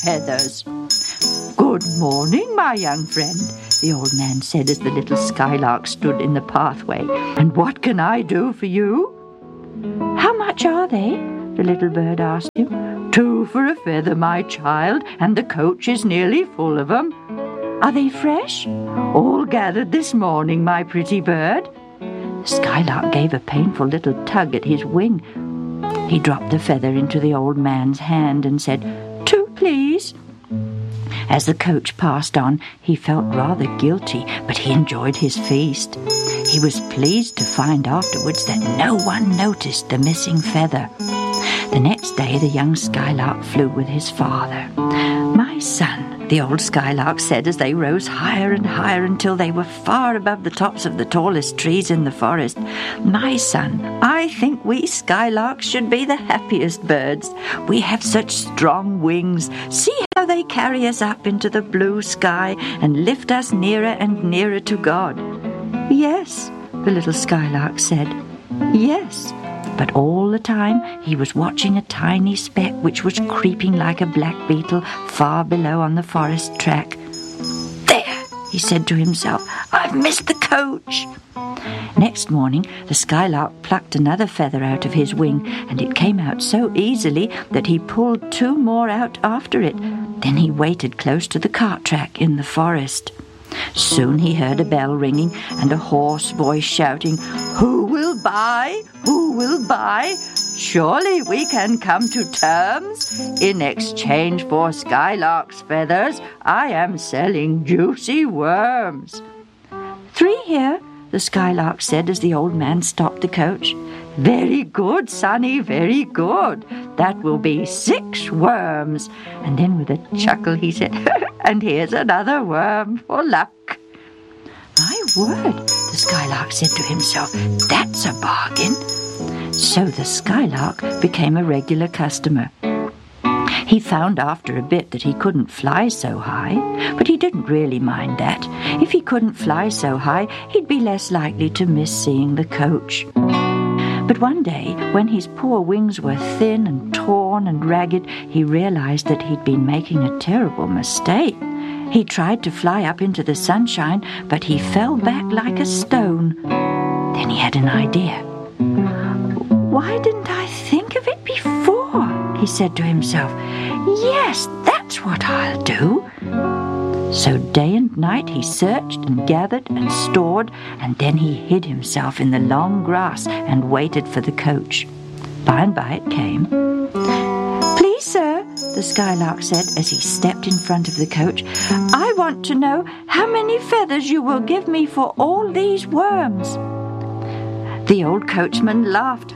feathers. "Good morning, my young friend," the old man said as the little skylark stood in the pathway. "And what can I do for you?" "How much are they?" the little bird asked him. "2 for a feather, my child, and the coach is nearly full of 'em." "Are they fresh?" "All gathered this morning, my pretty bird." The skylark gave a painful little tug at his wing. He dropped the feather into the old man's hand and said, "2, please." As the coach passed on, he felt rather guilty, but he enjoyed his feast. He was pleased to find afterwards that no one noticed the missing feather. The next day the young skylark flew with his father. "My son," the old skylark said as they rose higher and higher until they were far above the tops of the tallest trees in the forest, "my son, I think we skylarks should be the happiest birds. We have such strong wings. See how they carry us up into the blue sky and lift us nearer and nearer to God." "Yes," the little skylark said. "Yes." But all the time he was watching a tiny speck which was creeping like a black beetle far below on the forest track. "There," he said to himself, "I've missed the coach." Next morning the skylark plucked another feather out of his wing, and it came out so easily that he pulled 2 more out after it. Then he waited close to the cart track in the forest. Soon he heard a bell ringing and a hoarse voice shouting, "Who will buy? Who will buy? Surely we can come to terms. In exchange for skylark's feathers, I am selling juicy worms." "3 here," the skylark said as the old man stopped the coach. "Very good, sonny, very good. That will be 6 worms." And then with a chuckle he said, "And here's another worm for luck." "My word," the skylark said to himself, "that's a bargain." So the skylark became a regular customer. He found after a bit that he couldn't fly so high, but he didn't really mind that. If he couldn't fly so high, he'd be less likely to miss seeing the coach. But one day, when his poor wings were thin and torn and ragged, he realized that he'd been making a terrible mistake. He tried to fly up into the sunshine, but he fell back like a stone. Then he had an idea. "Why didn't I think of it before?" he said to himself. "Yes, that's what I'll do." So day and night he searched and gathered and stored, and then he hid himself in the long grass and waited for the coach. By and by it came. "Please, sir," the skylark said as he stepped in front of the coach, "I want to know how many feathers you will give me for all these worms." The old coachman laughed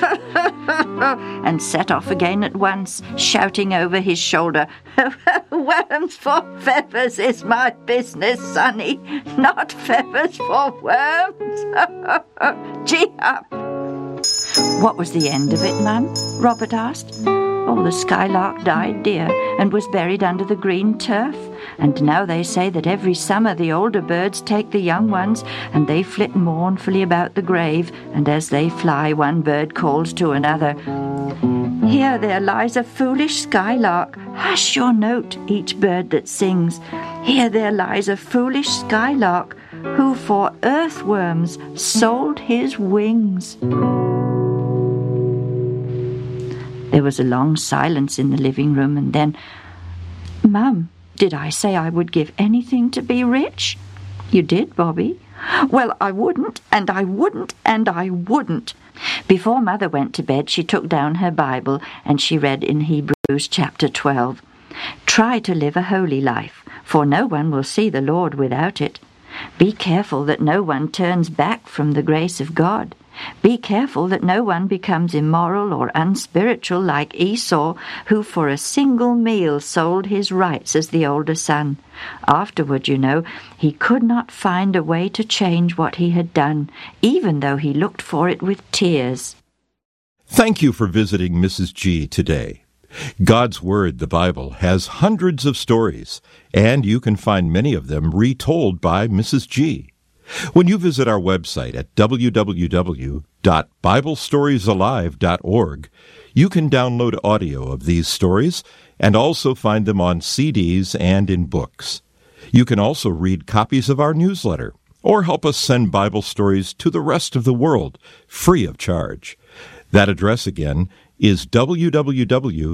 and set off again at once, shouting over his shoulder, "Worms for feathers is my business, sonny, not feathers for worms." Gee up! "What was the end of it, Mum?" Robert asked. "Oh, the skylark died, dear, and was buried under the green turf. And now they say that every summer the older birds take the young ones, and they flit mournfully about the grave, and as they fly one bird calls to another, 'Here there lies a foolish skylark. Hush your note, each bird that sings. Here there lies a foolish skylark, who for earthworms sold his wings.'" There was a long silence in the living room, and then, "Mum, did I say I would give anything to be rich?" "You did, Bobby." "Well, I wouldn't, and I wouldn't, and I wouldn't." Before Mother went to bed, she took down her Bible and she read in Hebrews chapter 12, "Try to live a holy life, for no one will see the Lord without it. Be careful that no one turns back from the grace of God. Be careful that no one becomes immoral or unspiritual like Esau, who for a single meal sold his rights as the older son. Afterward, you know, he could not find a way to change what he had done, even though he looked for it with tears." Thank you for visiting Mrs. G today. God's Word, the Bible, has hundreds of stories, and you can find many of them retold by Mrs. G. When you visit our website at www.biblestoriesalive.org, you can download audio of these stories, and also find them on CDs and in books. You can also read copies of our newsletter or help us send Bible stories to the rest of the world free of charge. That address again is www.lsm.org.